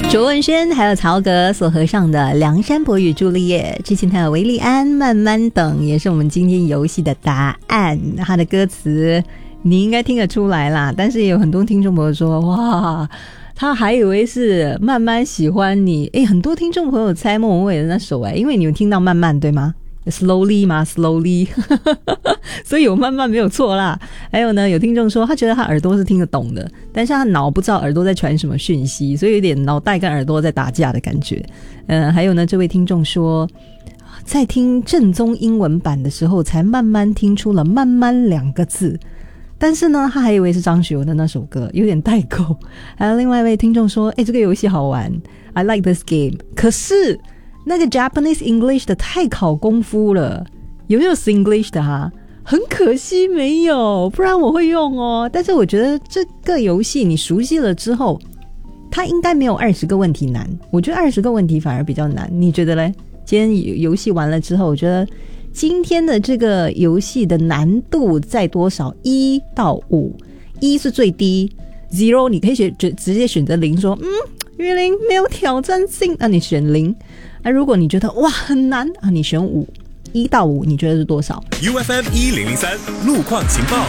卓文萱还有曹格所合唱的《梁山伯与朱丽叶》，之前还有韦礼安慢慢等，也是我们今天游戏的答案。他的歌词你应该听得出来啦，但是也有很多听众朋友说，哇，他还以为是慢慢喜欢你。很多听众朋友猜莫文蔚的那首，因为你们听到慢慢对吗？Slowly 吗 ？Slowly 所以有慢慢没有错啦。还有呢，有听众说他觉得他耳朵是听得懂的，但是他脑不知道耳朵在传什么讯息，所以有点脑袋跟耳朵在打架的感觉。还有呢，这位听众说在听正宗英文版的时候才慢慢听出了慢慢两个字，但是呢他还以为是张学友的那首歌，有点代沟。还有另外一位听众说这个游戏好玩， I like this game， 可是那个 Japanese English 的太考功夫了，有没有 Singlish 的哈？很可惜没有，不然我会用哦。但是我觉得这个游戏你熟悉了之后，它应该没有20个问题难，我觉得20个问题反而比较难，你觉得嘞？今天游戏完了之后，我觉得今天的这个游戏的难度在多少？1到5， 1是最低， 0你可以直接选择0，说玉玲没有挑战性，那你选0。如果你觉得哇很难你选5。1到5你觉得是多少？ UFM 1003路况情报。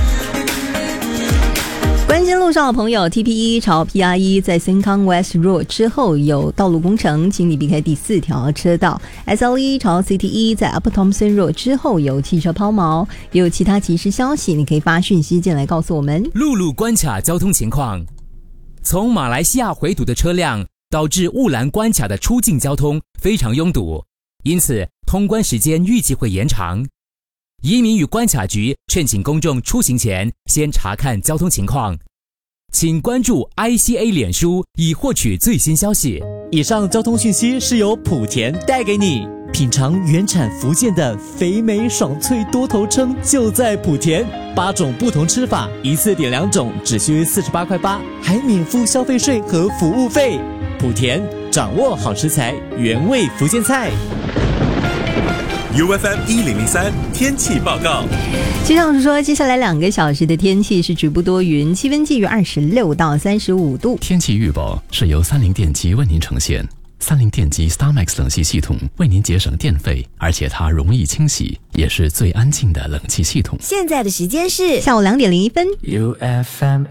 关心路上的朋友 ，TP1 朝 PR1 在 Sengkang West Road 之后有道路工程，请你避开第4条车道。SL1 朝 CT1 在 Upper Thomson Road 之后有汽车抛锚，也有其他及时消息，你可以发讯息进来告诉我们。 陆路关卡交通情况，从马来西亚回堵的车辆导致雾兰关卡的出境交通非常拥堵，因此通关时间预计会延长。移民与关卡局劝请公众出行前先查看交通情况，请关注 ICA 脸书以获取最新消息。 以上交通讯息是由莆田带给你，品尝原产福建的肥美爽脆多头称就在莆田，8种不同吃法，一次点2种只需48块8，还免付消费税和服务费。莆田掌握好食材，原味福建菜。 UFM 1003天气报告。 气象署说，接下来2个小时的天气是局部多云，气温介于26到35度。 天气预报是由三菱电机为您呈现。三菱电机 StarMax 冷气系统为您节省电费，而且它容易清洗，也是最安静的冷气系统。 现在的时间是下午2点01分。 UFM